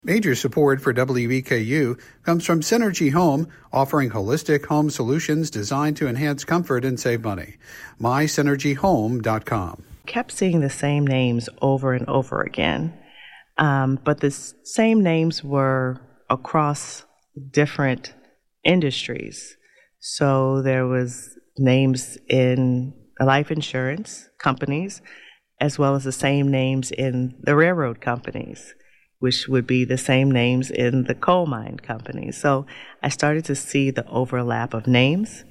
Major support for WEKU comes from Synergy Home, offering holistic home solutions designed to enhance comfort and save money. MySynergyHome.com. Kept seeing the same names over and over again, but the same names were across different industries. So there was names in the life insurance companies, as well as the same names in the railroad companies, which would be the same names in the coal mine companies. So I started to see the overlap of names,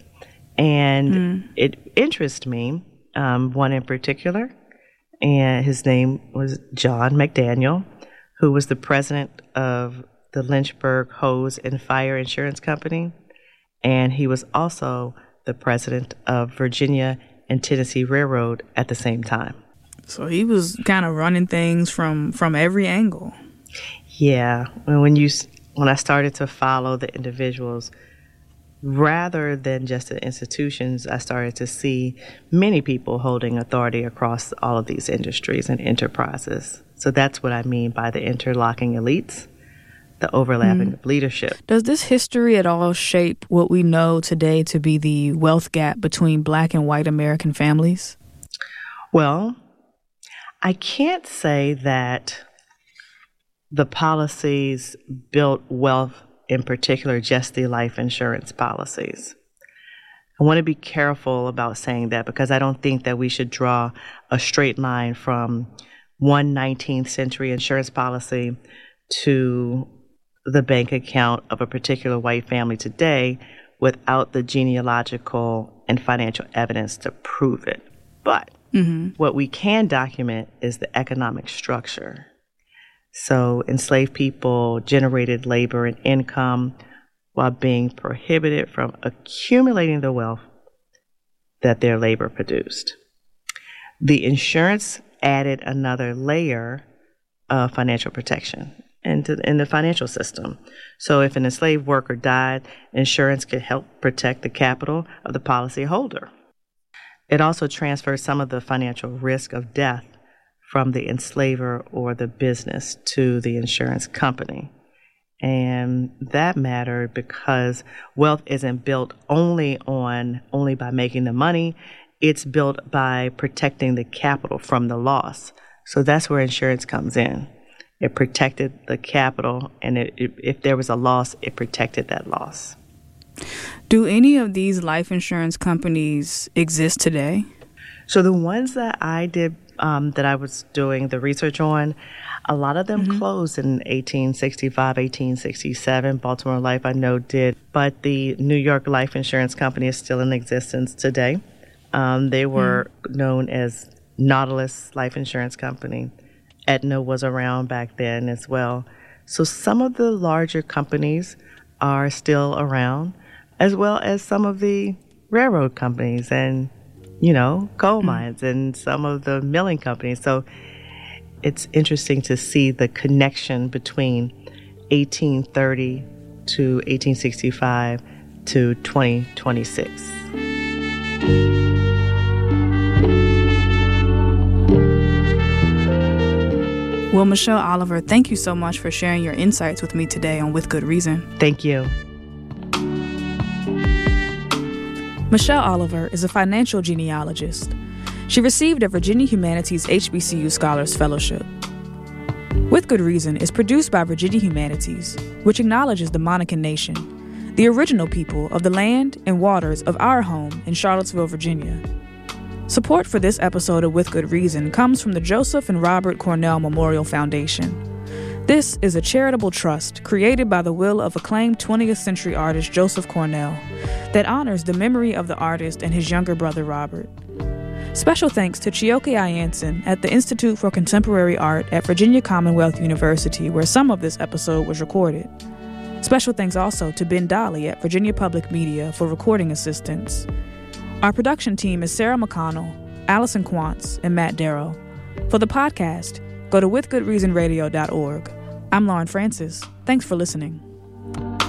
and it interested me, one in particular, and his name was John McDaniel, who was the president of the Lynchburg Hose and Fire Insurance Company, and he was also the president of Virginia and Tennessee Railroad at the same time. So he was kind of running things from every angle. Yeah, when I started to follow the individuals, rather than just the institutions, I started to see many people holding authority across all of these industries and enterprises. So that's what I mean by the interlocking elites, the overlapping of leadership. Does this history at all shape what we know today to be the wealth gap between Black and white American families? Well, I can't say that the policies built wealth, in particular, just the life insurance policies. I want to be careful about saying that because I don't think that we should draw a straight line from one 19th century insurance policy to the bank account of a particular white family today without the genealogical and financial evidence to prove it. But what we can document is the economic structure. So enslaved people generated labor and income while being prohibited from accumulating the wealth that their labor produced. The insurance added another layer of financial protection in the financial system. So if an enslaved worker died, insurance could help protect the capital of the policyholder. It also transferred some of the financial risk of death from the enslaver or the business to the insurance company. And that mattered because wealth isn't built only by making the money. It's built by protecting the capital from the loss. So that's where insurance comes in. It protected the capital, and if there was a loss, it protected that loss. Do any of these life insurance companies exist today? So the ones that I did, that I was doing the research on, a lot of them closed in 1865, 1867. Baltimore Life, I know, did. But the New York Life Insurance Company is still in existence today. They were known as Nautilus Life Insurance Company. Aetna was around back then as well. So some of the larger companies are still around, as well as some of the railroad companies and, coal mines and some of the milling companies. So it's interesting to see the connection between 1830 to 1865 to 2026. Well, Michelle Oliver, thank you so much for sharing your insights with me today on With Good Reason. Thank you. Michelle Oliver is a financial genealogist. She received a Virginia Humanities HBCU Scholars Fellowship. With Good Reason is produced by Virginia Humanities, which acknowledges the Monacan Nation, the original people of the land and waters of our home in Charlottesville, Virginia. Support for this episode of With Good Reason comes from the Joseph and Robert Cornell Memorial Foundation. This is a charitable trust created by the will of acclaimed 20th century artist Joseph Cornell that honors the memory of the artist and his younger brother Robert. Special thanks to Chioke Ayanson at the Institute for Contemporary Art at Virginia Commonwealth University, where some of this episode was recorded. Special thanks also to Ben Dolly at Virginia Public Media for recording assistance. Our production team is Sarah McConnell, Allison Quantz, and Matt Darrow. For the podcast, go to withgoodreasonradio.org. I'm Lauren Francis. Thanks for listening.